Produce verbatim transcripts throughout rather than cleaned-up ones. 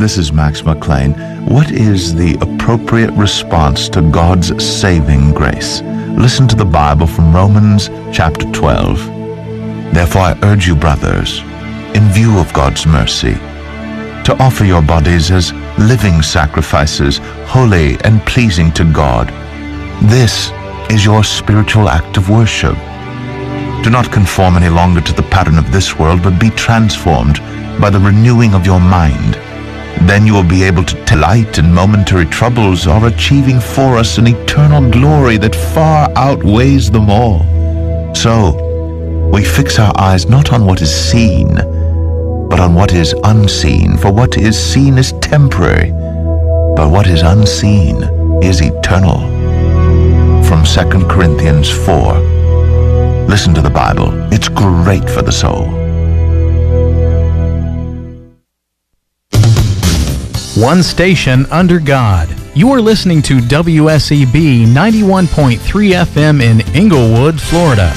this is Max McLean. What is the appropriate response to God's saving grace? Listen to the Bible from Romans chapter twelve. Therefore I urge you, brothers, in view of God's mercy, to offer your bodies as living sacrifices, holy and pleasing to God. This is your spiritual act of worship. Do not conform any longer to the pattern of this world, but be transformed by the renewing of your mind. Then you will be able to delight in momentary troubles or achieving for us an eternal glory that far outweighs them all. So, we fix our eyes not on what is seen, but on what is unseen. For what is seen is temporary, but what is unseen is eternal. From Second Corinthians four. Listen to the Bible. It's great for the soul. One station under God. You are listening to W S E B ninety-one point three F M in Inglewood, Florida.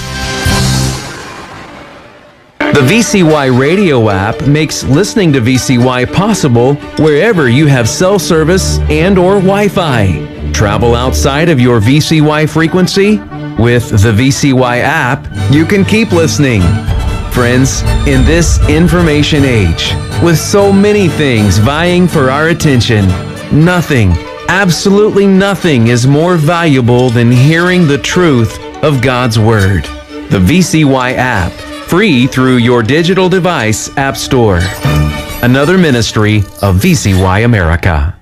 The V C Y radio app makes listening to V C Y possible wherever you have cell service and or Wi-Fi. Travel outside of your V C Y frequency? With the V C Y app, you can keep listening. Friends, in this information age, with so many things vying for our attention, nothing, absolutely nothing is more valuable than hearing the truth of God's Word. The V C Y app, free through your digital device app store. Another ministry of V C Y America.